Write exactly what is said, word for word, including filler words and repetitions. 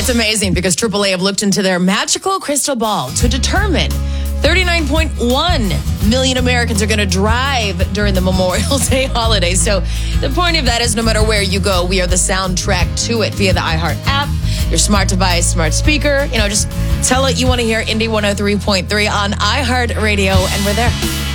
It's amazing because triple A have looked into their magical crystal ball to determine thirty-nine point one million Americans are going to drive during the Memorial Day holiday. So the point of that is no matter where you go, we are the soundtrack to it via the iHeart app, your smart device, smart speaker. You know, just tell it you want to hear Indie one oh three point three on iHeart Radio, and we're there.